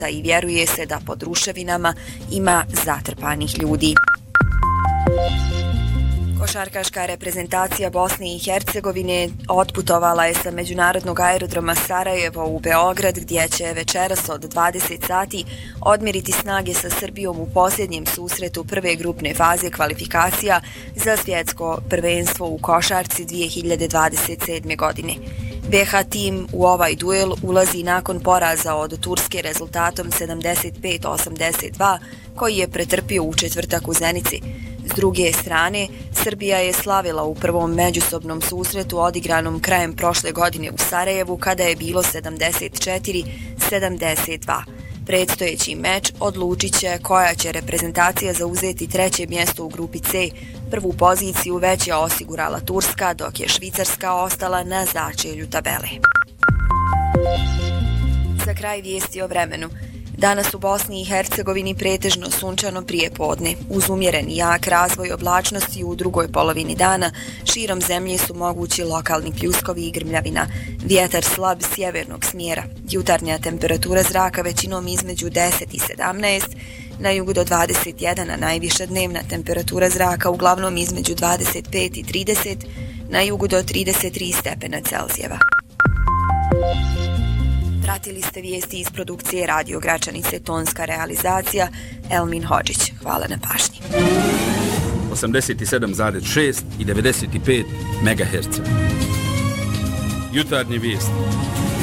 i vjeruje se da pod ruševinama ima zatrpanih ljudi. Košarkaška reprezentacija Bosne i Hercegovine otputovala je sa međunarodnog aerodroma Sarajevo u Beograd, gdje će večeras od 20 sati odmjeriti snage sa Srbijom u posljednjem susretu prve grupne faze kvalifikacija za svjetsko prvenstvo u košarci 2027. godine. BH tim u ovaj duel ulazi nakon poraza od Turske rezultatom 75-82 koji je pretrpio u četvrtak u Zenici. S druge strane, Srbija je slavila u prvom međusobnom susretu odigranom krajem prošle godine u Sarajevu kada je bilo 74-72. Predstojeći meč odlučit će koja će reprezentacija zauzeti treće mjesto u grupi C. Prvu poziciju već je osigurala Turska, dok je Švicarska ostala na začelju tabele. Za kraj vijesti o vremenu. Danas u Bosni i Hercegovini pretežno sunčano prijepodne. Uz umjereni jak razvoj oblačnosti u drugoj polovini dana, širom zemlje su mogući lokalni pljuskovi i grmljavina. Vjetar slab sjevernog smjera. Jutarnja temperatura zraka većinom između 10 i 17, na jugu do 21, a najviša dnevna temperatura zraka uglavnom između 25 i 30, na jugu do 33 stepena Celzijeva. Pratili ste vijesti iz produkcije Radio Gračanice, tonska realizacija Elmin Hodžić. Hvala na pažnji. 87,6 i 95 MHz. Jutarnje vijesti.